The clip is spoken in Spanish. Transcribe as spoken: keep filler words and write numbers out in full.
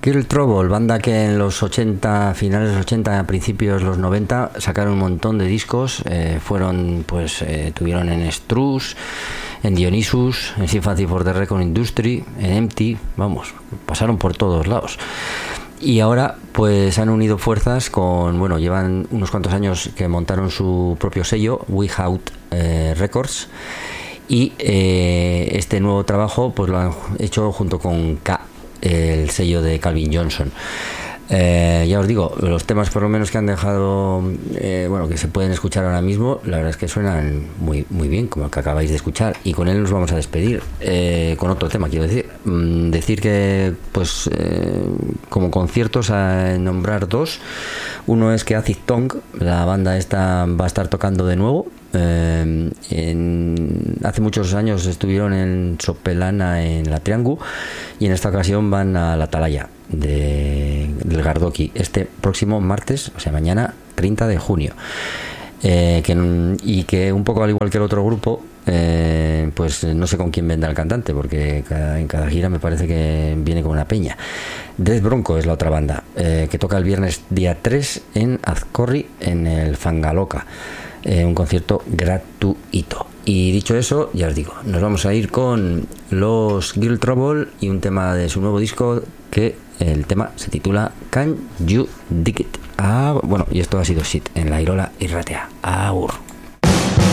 Girl Trouble, banda que en los ochenta, finales de los ochenta, principios de los noventa, sacaron un montón de discos. Eh, fueron, pues, eh, tuvieron en Struss, en Dionysus, en Sympathy for the Record Industry, en Empty, vamos, pasaron por todos lados. Y ahora, pues, han unido fuerzas con, bueno, llevan unos cuantos años que montaron su propio sello, We Out eh, Records. Y eh, este nuevo trabajo pues lo han hecho junto con K, el sello de Calvin Johnson. Eh, ya os digo, los temas por lo menos que han dejado, eh, bueno, que se pueden escuchar ahora mismo, la verdad es que suenan muy muy bien, como el que acabáis de escuchar, y con él nos vamos a despedir eh, con otro tema, quiero decir. Mm, decir que, pues, eh, como conciertos, a nombrar dos. Uno es que Acid Tongue, la banda esta, va a estar tocando de nuevo. Eh, en, hace muchos años estuvieron en Sopelana, en la Triangu, y en esta ocasión van a la Atalaya de, del Gardoki este próximo martes, o sea mañana treinta de junio. Eh, que, y que un poco al igual que el otro grupo, eh, pues no sé con quién vendrá el cantante, porque cada, en cada gira me parece que viene con una peña. Death Bronco es la otra banda, eh, que toca el viernes día tres en Azcorri, en el Fangaloca. Eh, un concierto gratuito. Y dicho eso, ya os digo, nos vamos a ir con los Girl Trouble y un tema de su nuevo disco, que el tema se titula Can You Dig It. Ah, bueno, y esto ha sido Shit en la Irola y Ratea. Aur.